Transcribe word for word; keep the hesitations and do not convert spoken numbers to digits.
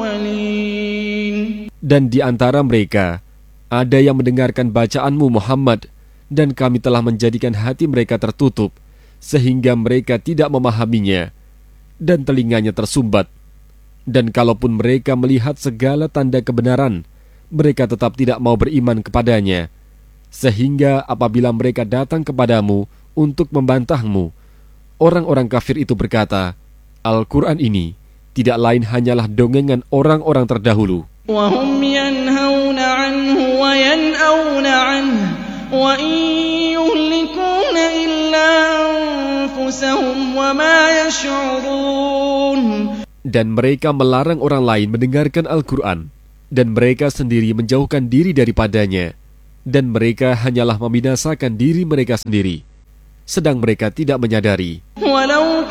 الأولين. Dan di antara mereka ada yang mendengarkan bacaanmu Muhammad, dan kami telah menjadikan hati mereka tertutup sehingga mereka tidak memahaminya, dan telinganya tersumbat. Dan kalaupun mereka melihat segala tanda kebenaran, mereka tetap tidak mau beriman kepadanya. Sehingga apabila mereka datang kepadamu untuk membantahmu, orang-orang kafir itu berkata, Al-Quran ini tidak lain hanyalah dongengan orang-orang terdahulu. وهم ينهون عنه وينأون عنه وإن يهلكون إلا أنفسهم وما يشعرون. Dan mereka melarang orang lain mendengarkan Al-Quran, dan mereka sendiri menjauhkan diri daripadanya, dan mereka hanyalah membinasakan diri mereka sendiri, sedang mereka tidak menyadari. Walau